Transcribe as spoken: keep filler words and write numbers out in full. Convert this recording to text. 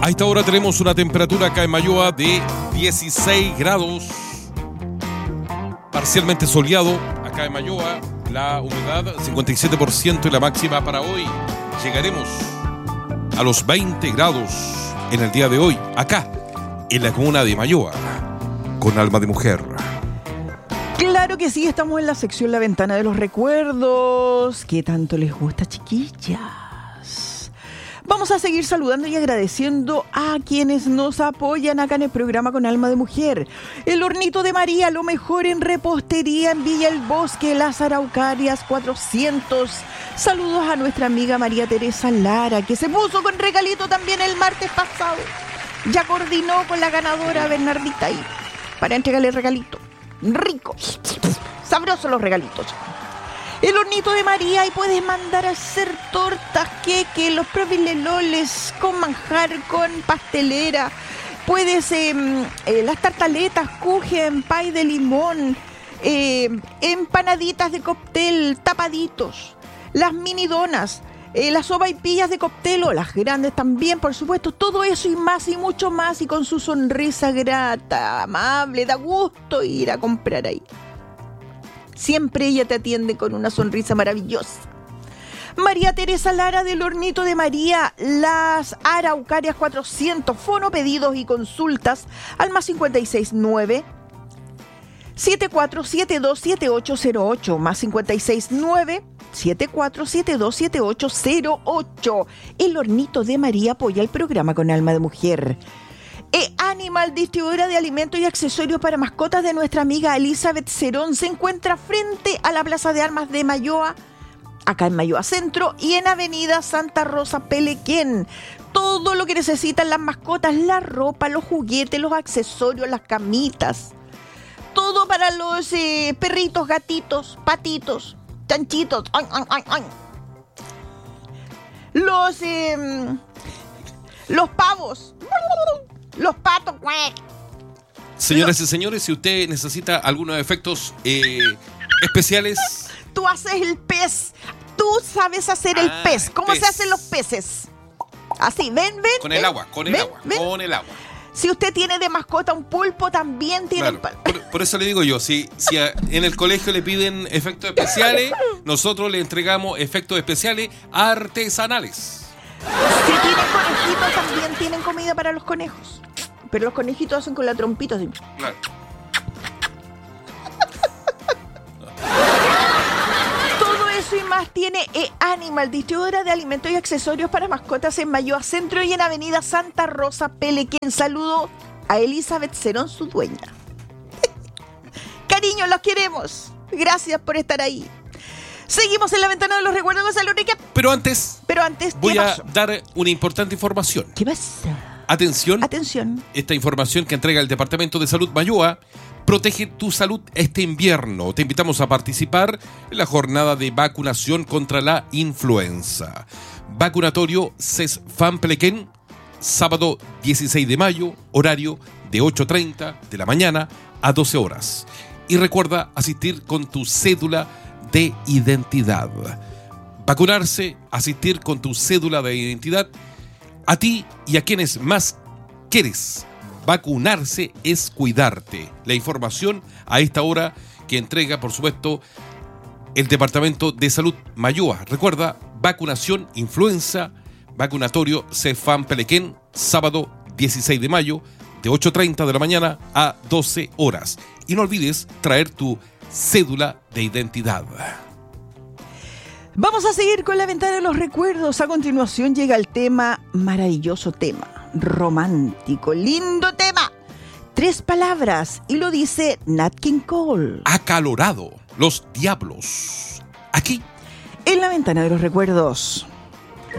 A esta hora tenemos una temperatura acá en Mayoa de dieciséis grados, parcialmente soleado acá en Mayoa, la humedad cincuenta y siete por ciento y la máxima para hoy llegaremos a los veinte grados en el día de hoy, acá en la comuna de Mayoa, con alma de mujer. Claro que sí, estamos en la sección La Ventana de los Recuerdos. ¿Qué tanto les gusta, chiquillas? Vamos a seguir saludando y agradeciendo a quienes nos apoyan acá en el programa Con Alma de Mujer. El Hornito de María, lo mejor en repostería en Villa El Bosque, Las Araucarias cuatrocientos. Saludos a nuestra amiga María Teresa Lara, que se puso con regalito también el martes pasado. Ya coordinó con la ganadora Bernardita ahí para entregarle regalito. Rico, sabrosos los regalitos. El Hornito de María, y puedes mandar a hacer tortas, queques, los propios leloles con manjar, con pastelera. Puedes, eh, eh, las tartaletas, kuchen, pay de limón, eh, empanaditas de cóctel, tapaditos, las mini donas, eh, las sopaipillas de cóctel, o las grandes también, por supuesto. Todo eso y más y mucho más, y con su sonrisa grata, amable, da gusto ir a comprar ahí. Siempre ella te atiende con una sonrisa maravillosa. María Teresa Lara del Hornito de María, Las Araucarias cuatrocientos. Fono, pedidos y consultas al más cincuenta y seis nueve, siete cuatro siete dos, siete ocho cero ocho, más cincuenta y seis nueve, siete cuatro siete dos, siete ocho cero ocho. El Hornito de María apoya el programa Con Alma de Mujer. E-Animal, distribuidora de alimentos y accesorios para mascotas de nuestra amiga Elizabeth Cerón, se encuentra frente a la Plaza de Armas de Mayoa, acá en Mayoa Centro, y en Avenida Santa Rosa Pelequén. Todo lo que necesitan las mascotas, la ropa, los juguetes, los accesorios, las camitas. Todo para los eh, perritos, gatitos, patitos, chanchitos. Ay, ay, ay, ay. Los, eh, los pavos. Los patos, güey. Señoras los... y señores, si usted necesita algunos efectos eh, especiales... Tú haces el pez. Tú sabes hacer el ah, pez. ¿Cómo pez. se hacen los peces? Así, ven, ven. Con el ven, agua, con el ven, agua, ven. con el agua. Si usted tiene de mascota un pulpo, también tiene... Claro, por, por eso le digo yo, si, si a, en el colegio le piden efectos especiales, nosotros le entregamos efectos especiales artesanales. Si tienen conejitos, también tienen comida para los conejos. Pero los conejitos hacen con la trompita así. Claro. Todo eso y más tiene E-Animal, distribuidora de alimentos y accesorios para mascotas en Mayoa Centro y en Avenida Santa Rosa Pelequén. Saludo a Elizabeth Cerón, su dueña. Cariño, los queremos. Gracias por estar ahí. Seguimos en la Ventana de los Recuerdos, Gonzalo Enrique. Pero antes, Pero antes voy a pasó? dar una importante información. ¿Qué pasa? Atención. Atención. Esta información que entrega el Departamento de Salud Mayoa protege tu salud este invierno. Te invitamos a participar en la jornada de vacunación contra la influenza. Vacunatorio CESFAM Pelequén, sábado dieciséis de mayo, horario de ocho treinta de la mañana a doce horas. Y recuerda asistir con tu cédula de identidad. Vacunarse, asistir con tu cédula de identidad. A ti y a quienes más quieres. Vacunarse es cuidarte. La información a esta hora que entrega, por supuesto, el Departamento de Salud Mayoa. Recuerda, vacunación influenza, vacunatorio CESFAM Pelequén, sábado dieciséis de mayo, de ocho treinta de la mañana a doce horas. Y no olvides traer tu cédula de identidad. Vamos a seguir con la Ventana de los Recuerdos. A continuación llega el tema, maravilloso tema, romántico, lindo tema. Tres palabras y lo dice Nat King Cole. Acalorado, Los Diablos. Aquí, en la Ventana de los Recuerdos.